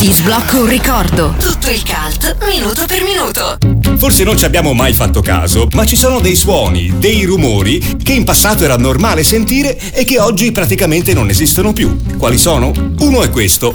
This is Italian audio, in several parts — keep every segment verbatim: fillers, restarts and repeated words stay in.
Ti sblocco un ricordo. Tutto il cult, minuto per minuto. Forse non ci abbiamo mai fatto caso, ma ci sono dei suoni, dei rumori che in passato era normale sentire e che oggi praticamente non esistono più. Quali sono? Uno è questo.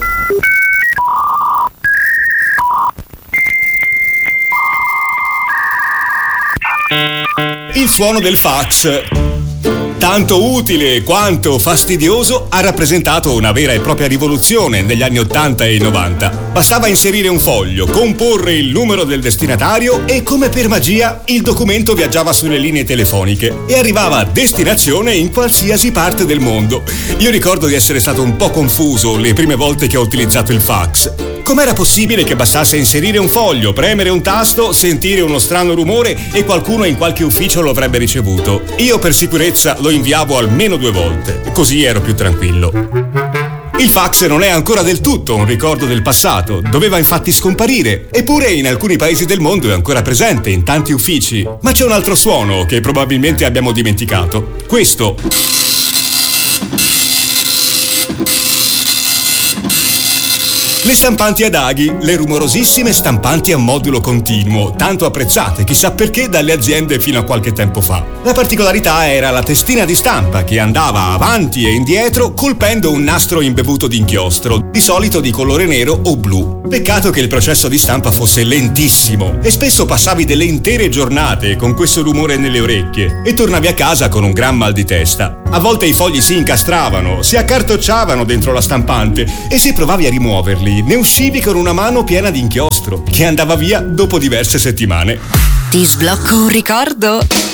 Il suono del fax. Tanto utile quanto fastidioso, ha rappresentato una vera e propria rivoluzione negli anni ottanta e novanta. Bastava inserire un foglio, comporre il numero del destinatario e, come per magia, il documento viaggiava sulle linee telefoniche e arrivava a destinazione in qualsiasi parte del mondo. Io ricordo di essere stato un po' confuso le prime volte che ho utilizzato il fax. Com'era possibile che bastasse inserire un foglio, premere un tasto, sentire uno strano rumore e qualcuno in qualche ufficio lo avrebbe ricevuto? Io per sicurezza lo inviavo almeno due volte, così ero più tranquillo. Il fax non è ancora del tutto un ricordo del passato, doveva infatti scomparire, eppure in alcuni paesi del mondo è ancora presente in tanti uffici. Ma c'è un altro suono che probabilmente abbiamo dimenticato. Questo. Le stampanti ad aghi, le rumorosissime stampanti a modulo continuo, tanto apprezzate, chissà perché, dalle aziende fino a qualche tempo fa. La particolarità era la testina di stampa che andava avanti e indietro colpendo un nastro imbevuto di inchiostro, di solito di colore nero o blu. Peccato che il processo di stampa fosse lentissimo e spesso passavi delle intere giornate con questo rumore nelle orecchie e tornavi a casa con un gran mal di testa. A volte i fogli si incastravano, si accartocciavano dentro la stampante e se provavi a rimuoverli ne uscivi con una mano piena di inchiostro che andava via dopo diverse settimane. Ti sblocco un ricordo.